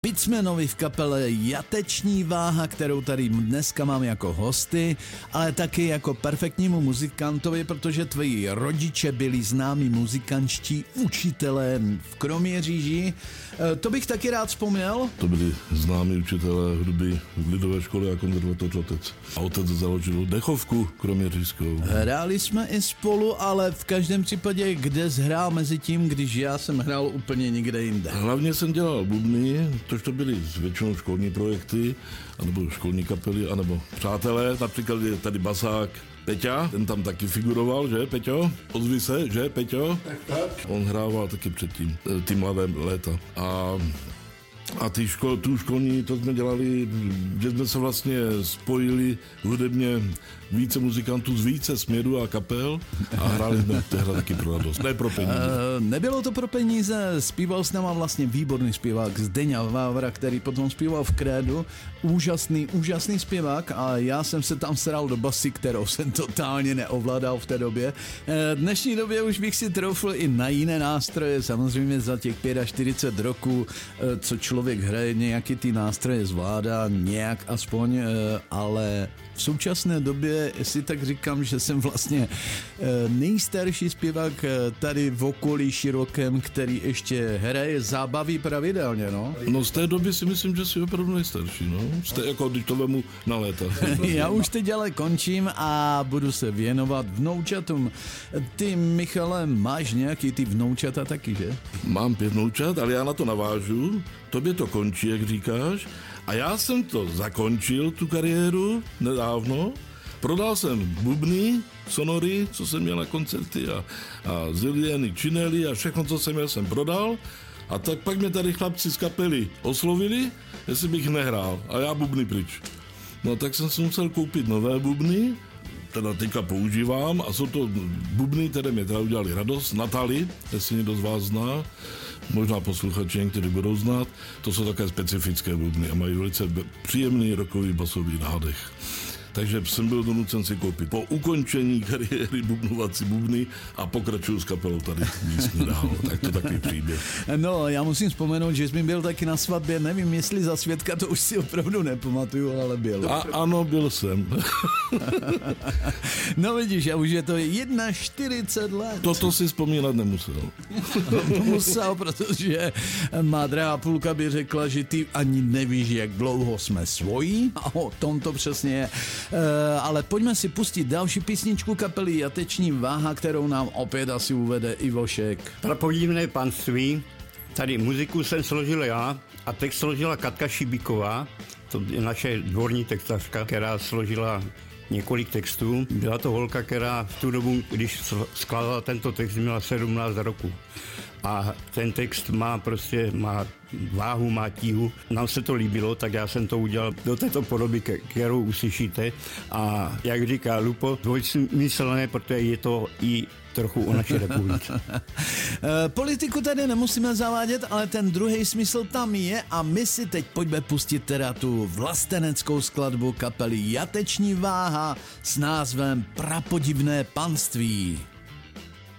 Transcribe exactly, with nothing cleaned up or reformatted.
Picmanovi v kapele Jateční váha, kterou tady dneska mám jako hosty, ale taky jako perfektnímu muzikantovi, protože tvoji rodiče byli známí muzikančtí učitelé v Kroměříži. To bych taky rád vzpomněl. To byli známí učitelé hudby v Lidové škole a konzervatoř otec. A otec založil dechovku kroměřížskou. Hráli jsme i spolu, ale v každém případě, kde zhrál mezi tím, když já jsem hrál úplně někde jinde. Hlavně jsem dělal bubny, tož to byly většinou školní projekty, anebo školní kapely, anebo přátelé. Například je tady basák Peťa, ten tam taky figuroval, že Peťo? Ozvi se, že Peťo? Tak, tak. On hrával taky předtím, ty mladé léta. A A ty škol, tu školní, to jsme dělali, že jsme se vlastně spojili hudebně více muzikantů z více směrů a kapel a hráli jsme tehdy taky pro radost, ne pro peníze. Uh, nebylo to pro peníze, zpíval s náma vlastně výborný zpěvák Zdeňa Vávra, který potom zpíval v Krédu, úžasný, úžasný zpěvák a já jsem se tam sral do basy, kterou jsem totálně neovládal v té době. Uh, v dnešní době už bych si troufl i na jiné nástroje, samozřejmě za těch čtyřicet pět roků, uh, co člověk hraje, nějaký ty nástroje zvládá, nějak aspoň, ale v současné době si tak říkám, že jsem vlastně nejstarší zpěvák tady v okolí širokém, který ještě hraje zábavy pravidelně, no. No z té doby si myslím, že jsi opravdu nejstarší, no. Jste jako, když to vemu na léta. Já už teď ale končím a budu se věnovat vnoučatům. Ty, Michale, máš nějaký ty vnoučata taky, že? Mám pět vnoučat, ale já na to navážu. Tobě to končí, jak říkáš. A já jsem to zakončil, tu kariéru, nedávno. Prodal jsem bubny, sonory, co jsem měl na koncerty a, a zilieny, činely a všechno, co jsem měl, jsem prodal. A tak pak mě tady chlapci z kapely oslovili, jestli bych nehrál. A já bubny pryč. No tak jsem si musel koupit nové bubny, teda teďka používám a jsou to bubny, které mě teda udělali radost. Natali, jestli někdo z vás zná, možná posluchači, kteří budou znát, to jsou také specifické bubny a mají velice příjemný rokový basový nádech. Takže jsem byl donucen si koupit po ukončení kariéry bubnovací bubny a pokračuju s kapelou tady místní dál. Tak to takový příběh. No, já musím vzpomenout, že jsi byl taky na svatbě, nevím, jestli za svědka, to už si opravdu nepamatuju, ale byl. A ano, byl jsem. No vidíš, a už je to čtyřicet jedna let. Toto si vzpomínat nemusel. Musel, protože má drahá půlka by řekla, že ty ani nevíš, jak dlouho jsme svojí a o tom to přesně je. Uh, ale pojďme si pustit další písničku kapely Jateční váha, kterou nám opět asi uvede Ivošek. Prapodivné panství, tady muziku jsem složil já a text složila Katka Šibíková, to je naše dvorní textařka, která složila několik textů. Byla to holka, která v tu dobu, když skládala tento text, měla sedmnáct roku. A ten text má prostě, má váhu, má tíhu. Nám se to líbilo, tak já jsem to udělal do této podoby, kterou uslyšíte. A jak říká Lupo, dvojsmyslné, protože je to i trochu o naší republice. Politiku tady nemusíme zavádět, ale ten druhý smysl tam je a my si teď pojďme pustit teda tu vlasteneckou skladbu kapely Jateční váha s názvem Prapodivné panství.